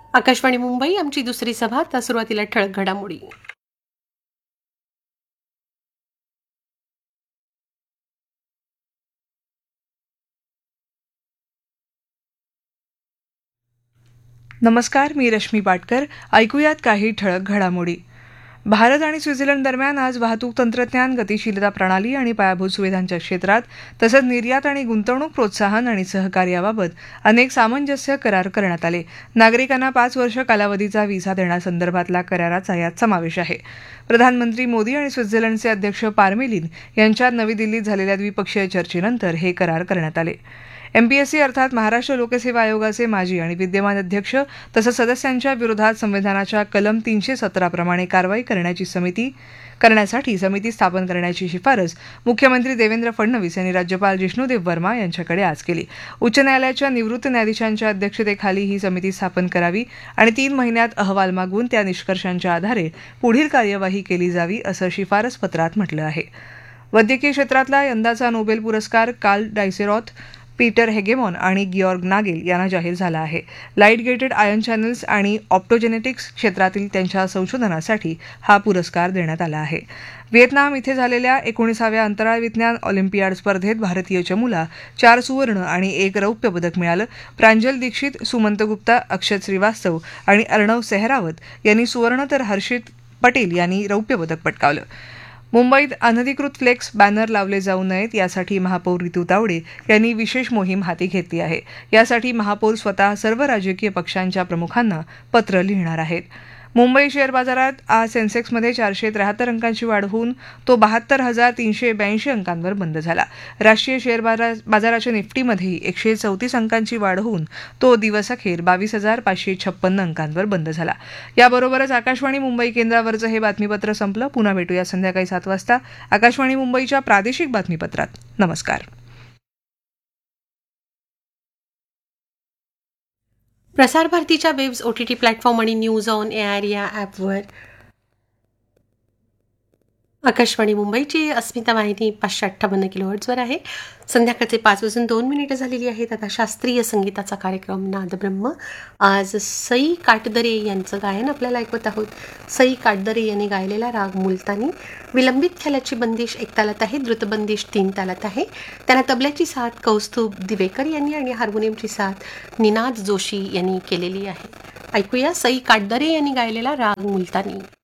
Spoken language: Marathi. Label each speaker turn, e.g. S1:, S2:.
S1: आकाशवाणी मुंबई, आमची दुसरी सभा. आता सुरुवातीला ठळक घडामोडी.
S2: नमस्कार, मी रश्मी पाटकर. ऐकूयात काही ठळक घडामोडी. भारत आणि स्वित्झर्लंड दरम्यान आज वाहतूक तंत्रज्ञान, गतिशीलता प्रणाली आणि पायाभूत सुविधांच्या क्षेत्रात तसंच निर्यात आणि गुंतवणूक प्रोत्साहन आणि सहकार्याबाबत अनेक सामंजस्य करार करण्यात आले. नागरिकांना 5 वर्ष कालावधीचा व्हिसा देण्यासंदर्भातला कराराचा यात समावेश आहे. प्रधानमंत्री मोदी आणि स्वित्झर्लंडचे अध्यक्ष पार्मेलिन यांच्यात नवी दिल्लीत झालेल्या द्विपक्षीय चर्चेनंतर हे करार करण्यात आले. एमपीएससी अर्थात महाराष्ट्र लोकसेवा आयोगाचे माजी आणि विद्यमान अध्यक्ष तसंच सदस्यांच्या विरोधात संविधानाच्या कलम 317 प्रमाणे कारवाई करण्यासाठी समिती स्थापन करण्याची शिफारस मुख्यमंत्री देवेंद्र फडणवीस यांनी राज्यपाल जिष्णुदेव वर्मा यांच्याकडे आज केली. उच्च न्यायालयाच्या निवृत्त न्यायाधीशांच्या अध्यक्षतेखाली ही समिती स्थापन करावी आणि 3 महिन्यात अहवाल मागवून त्या निष्कर्षांच्या आधारे पुढील कार्यवाही केली जावी असं शिफारस पत्रात म्हटलं आहे. वैद्यकीय क्षेत्रातला यंदाचा नोबेल पुरस्कार कार्ल डायसेरॉथ, पीटर हेगेमॉन आणि गिऑर्ग नागेल यांना जाहीर झाला आहे. लाईट गेटेड आयन चॅनल्स आणि ऑप्टोजेनेटिक्स क्षेत्रातील त्यांच्या संशोधनासाठी हा पुरस्कार देण्यात आला आहे. व्हिएतनाम इथे झालेल्या 19व्या अंतराळ विज्ञान ऑलिम्पियाड स्पर्धेत भारतीय चमूला 4 सुवर्ण आणि 1 रौप्य पदक मिळालं. प्रांजल दीक्षित, सुमंत गुप्ता, अक्षत श्रीवास्तव आणि अर्णव सेहरावत यांनी सुवर्ण तर हर्षित पटेल यांनी रौप्य पदक पटकावलं. मुंबईत अनधिकृत फ्लेक्स बॅनर लावले जाऊ नयेत यासाठी महापौर रितू तावडे यांनी विशेष मोहीम हाती घेतली आहे. यासाठी महापौर स्वतः सर्व राजकीय पक्षांच्या प्रमुखांना पत्र लिहिणार आहेत. मुंबई शेअर बाजारात आज सेन्सेक्समध्ये 473 अंकांची वाढ होऊन तो 72,382 अंकांवर बंद झाला. राष्ट्रीय शेअर बाजाराच्या निफ्टीमध्येही 134 अंकांची वाढ होऊन तो दिवसअखेर 22,556 अंकांवर बंद झाला. याबरोबरच आकाशवाणी मुंबई केंद्रावरचं हे बातमीपत्र संपलं. पुन्हा भेटूया संध्याकाळी 7 वाजता आकाशवाणी मुंबईच्या प्रादेशिक बातमीपत्रात. नमस्कार.
S1: प्रसार भारतीच्या वेब्स, OTT प्लॅटफॉर्म आणि न्यूज ऑन एआर या ॲपवर आकाशवाणी मुंबईची अस्मिता वाहिनी 558 किलोहर्ट्झवर आहे. संध्याकाळचे 5:02 झालेली आहेत. आता शास्त्रीय संगीताचा कार्यक्रम नादब्रह्म. आज सई काटदरे यांचं गायन आपल्याला ऐकवत आहोत. सई काटदरे यांनी गायलेला राग मुलतानी. विलंबित ख्यालाची बंदिश 1 तालात आहे, द्रुतबंदिश 3 तालात आहे. त्यांना तबल्याची साथ कौस्तुभ दिवेकर यांनी आणि हार्मोनियमची साथ निनाद जोशी यांनी केलेली आहे. ऐकूया सई काटदरे यांनी गायलेला राग मुलतानी.